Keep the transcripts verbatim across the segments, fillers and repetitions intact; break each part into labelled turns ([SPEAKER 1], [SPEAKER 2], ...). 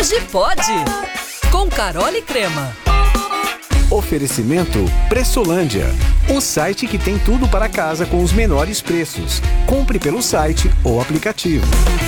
[SPEAKER 1] Hoje pode! Com Carol e Crema.
[SPEAKER 2] Oferecimento Pressolândia, o site que tem tudo para casa com os menores preços. Compre pelo site ou aplicativo.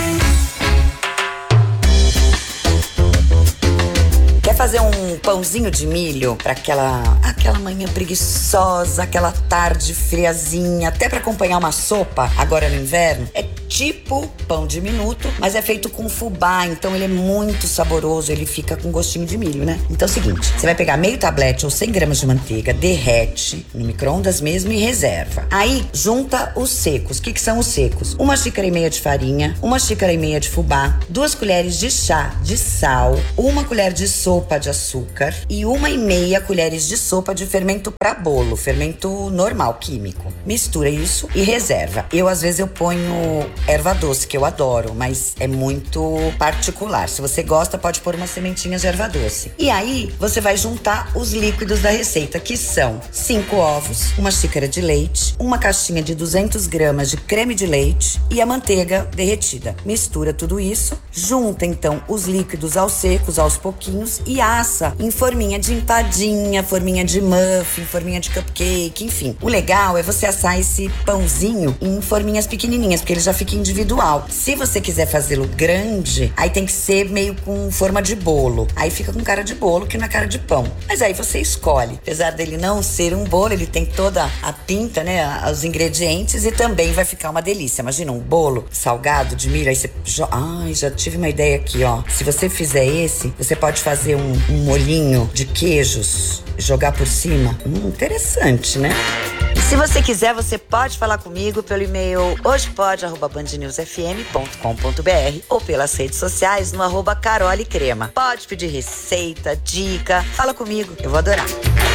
[SPEAKER 3] Quer fazer um pãozinho de milho para aquela, aquela manhã preguiçosa, aquela tarde friazinha, até para acompanhar uma sopa agora no inverno? É tipo pão diminuto, mas é feito com fubá, então ele é muito saboroso, ele fica com gostinho de milho, né? Então é o seguinte, você vai pegar meio tablete ou cem gramas de manteiga, derrete no micro-ondas mesmo e reserva. Aí junta os secos. O que que são os secos? Uma xícara e meia de farinha, uma xícara e meia de fubá, duas colheres de chá de sal, uma colher de sopa de açúcar e uma e meia colheres de sopa de fermento para bolo, fermento normal, químico. Mistura isso e reserva. Eu às vezes eu ponho erva doce, que eu adoro, mas é muito particular. Se você gosta, pode pôr umas sementinhas de erva doce. E aí, você vai juntar os líquidos da receita, que são cinco ovos, uma xícara de leite, uma caixinha de duzentas gramas de creme de leite e a manteiga derretida. Mistura tudo isso, junta então os líquidos aos secos, aos pouquinhos, e assa em forminha de empadinha, forminha de muffin, forminha de cupcake, enfim. O legal é você assar esse pãozinho em forminhas pequenininhas, porque ele já fica individual. Se você quiser fazê-lo grande, aí tem que ser meio com forma de bolo. Aí fica com cara de bolo, que não é cara de pão. Mas aí você escolhe. Apesar dele não ser um bolo, ele tem toda a pinta, né, os ingredientes, e também vai ficar uma delícia. Imagina um bolo salgado de milho, aí você... Ai, já tive uma ideia aqui, ó. Se você fizer esse, você pode fazer um, um molhinho de queijos, jogar por cima. Hum, interessante, né? E se você quiser, você pode falar comigo pelo e-mail hojepode arroba band news f m ponto com ponto b r ou pelas redes sociais no arroba Carol e Crema. Pode pedir receita, dica, fala comigo, eu vou adorar.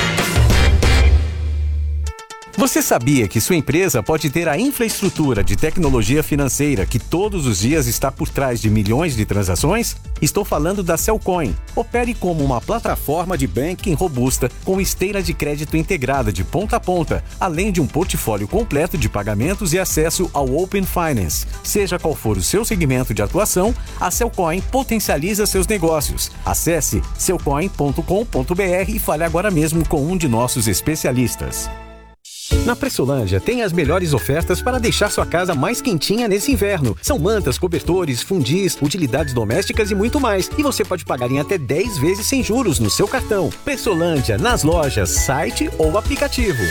[SPEAKER 2] Você sabia que sua empresa pode ter a infraestrutura de tecnologia financeira que todos os dias está por trás de milhões de transações? Estou falando da Cellcoin. Opere como uma plataforma de banking robusta com esteira de crédito integrada de ponta a ponta, além de um portfólio completo de pagamentos e acesso ao Open Finance. Seja qual for o seu segmento de atuação, a Cellcoin potencializa seus negócios. Acesse cellcoin ponto com ponto b r e fale agora mesmo com um de nossos especialistas. Na Pressolândia tem as melhores ofertas para deixar sua casa mais quentinha nesse inverno. São mantas, cobertores, fundis, utilidades domésticas e muito mais. E você pode pagar em até dez vezes sem juros no seu cartão. Pressolândia, nas lojas, site ou aplicativo.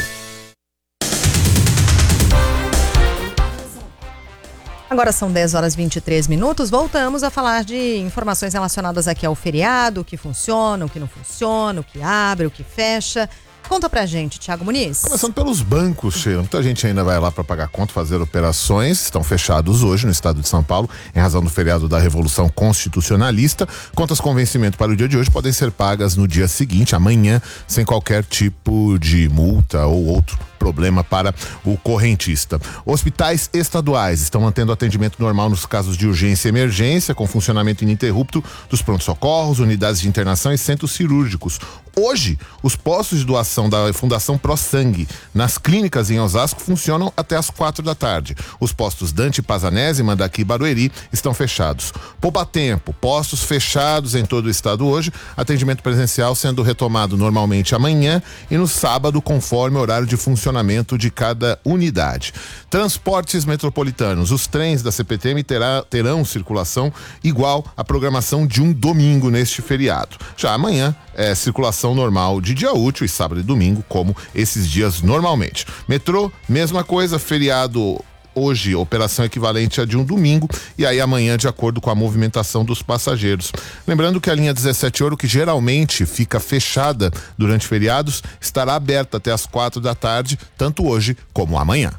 [SPEAKER 4] Agora são dez horas e vinte e três minutos. Voltamos a falar de informações relacionadas aqui ao feriado, o que funciona, o que não funciona, o que abre, o que fecha. Conta pra gente, Thiago Muniz.
[SPEAKER 5] Começando pelos bancos, Sheila. Muita gente ainda vai lá para pagar conta, fazer operações. Estão fechados hoje no estado de São Paulo, em razão do feriado da Revolução Constitucionalista. Contas com vencimento para o dia de hoje podem ser pagas no dia seguinte, amanhã, sem qualquer tipo de multa ou outro problema para o correntista. Hospitais estaduais estão mantendo atendimento normal nos casos de urgência e emergência, com funcionamento ininterrupto dos pronto-socorros, unidades de internação e centros cirúrgicos. Hoje, os postos de doação da Fundação Pro Sangue nas clínicas em Osasco funcionam até às quatro da tarde. Os postos Dante Pazanese, Mandaki e Barueri estão fechados. Poupa Tempo, postos fechados em todo o estado hoje, atendimento presencial sendo retomado normalmente amanhã e no sábado, conforme o horário de funcionamento de cada unidade. Transportes metropolitanos, os trens da C P T M terá, terão circulação igual à programação de um domingo neste feriado. Já amanhã é circulação normal de dia útil e sábado e domingo, como esses dias normalmente. Metrô, mesma coisa, feriado hoje, operação equivalente a de um domingo, e aí amanhã de acordo com a movimentação dos passageiros. Lembrando que a linha dezessete Ouro, que geralmente fica fechada durante feriados, estará aberta até às quatro da tarde, tanto hoje como amanhã.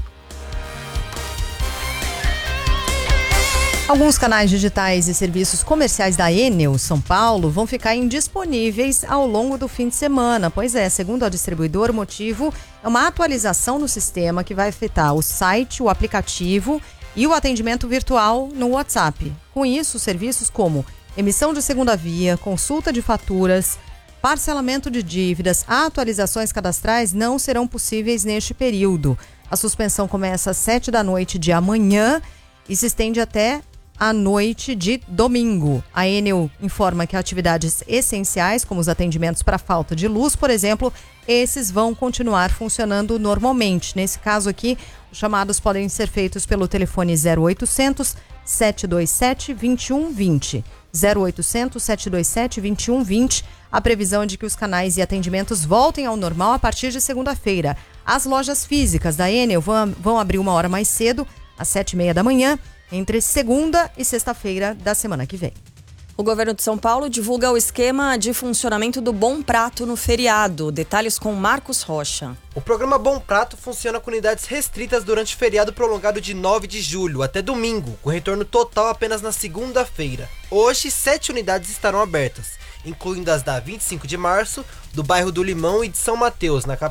[SPEAKER 4] Alguns canais digitais e serviços comerciais da Enel São Paulo vão ficar indisponíveis ao longo do fim de semana. Pois é, segundo a distribuidora, o motivo é uma atualização no sistema que vai afetar o site, o aplicativo e o atendimento virtual no WhatsApp. Com isso, serviços como emissão de segunda via, consulta de faturas, parcelamento de dívidas, atualizações cadastrais não serão possíveis neste período. A suspensão começa às sete da noite de amanhã e se estende até à noite de domingo. A Enel informa que atividades essenciais, como os atendimentos para falta de luz, por exemplo, esses vão continuar funcionando normalmente. Nesse caso aqui, os chamados podem ser feitos pelo telefone zero oitocentos, sete dois sete, dois um dois zero. zero oitocentos, sete dois sete, dois um dois zero. A previsão é de que os canais e atendimentos voltem ao normal a partir de segunda-feira. As lojas físicas da Enel vão, vão abrir uma hora mais cedo, às sete e meia da manhã, entre segunda e sexta-feira da semana que vem.
[SPEAKER 6] O governo de São Paulo divulga o esquema de funcionamento do Bom Prato no feriado. Detalhes com Marcos Rocha.
[SPEAKER 7] O programa Bom Prato funciona com unidades restritas durante o feriado prolongado de nove de julho até domingo, com retorno total apenas na segunda-feira. Hoje, sete unidades estarão abertas, incluindo as da vinte e cinco de março, do bairro do Limão e de São Mateus, na capital.